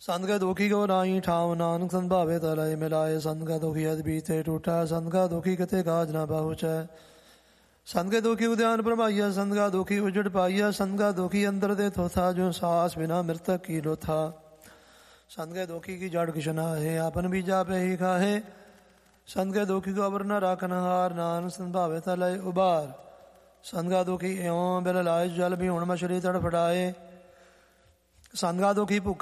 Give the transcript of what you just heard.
ਸੰਤ ਕੈ ਦੋਖੀ ਕੋ ਨਾਹੀ ਠਾਉ, ਨਾਨਕ ਸੰਭਾਵੇ ਤਾ ਲਇ ਮਿਲਾਏ। ਸੰਤ ਕੈ ਦੋਖੀ ਅਦ ਬੀਤੇ ਟੂਟਾ, ਸੰਤ ਕੈ ਦੋਖੀ ਕਿਤੇ ਕਾਜ ਨਾ ਪਹੁੰਚੈ। ਸੰਤ ਕੈ ਦੋਖੀ ਉਦਿਆਨ ਪ੍ਰਭਾਈਆ, ਸੰਤ ਕੈ ਦੋਖੀ ਉਜੜ ਪਾਈਆ। ਸੰਤ ਕੈ ਦੋਖੀ ਅੰਦਰ ਦੇ ਥੋਥਾ, ਜੋ ਸਾਸ ਬਿਨਾ ਮ੍ਰਿਤਕ ਕੀ ਲੋਥਾ। ਸੰਤ ਕੈ ਦੋਖੀ ਕੀ ਜੜ ਕਿਛ ਨਾਹੇ, ਆਪਨ ਬੀਜਾ ਪੈ ਹੀ ਖਾਹੇ। ਸੰਤ ਕੈ ਦੋਖੀ ਕੋ ਅਬਰ ਨ ਰਾਖਨ ਹਾਰ, ਨਾਨਕ ਸੰਭਾਵੇ ਤਾ ਲਇ ਉਬਾਰ। ਸੰਤ ਕੈ ਦੋਖੀ ਇਉਂ ਬਿਲ ਲਾਏ, ਜਲ ਵੀ ਹੁਣ ਮਛਲੀ ਤੜਫੜਾਏ। ਸੰਤ ਕੈ ਦੋਖੀ ਭੁੱਖਾ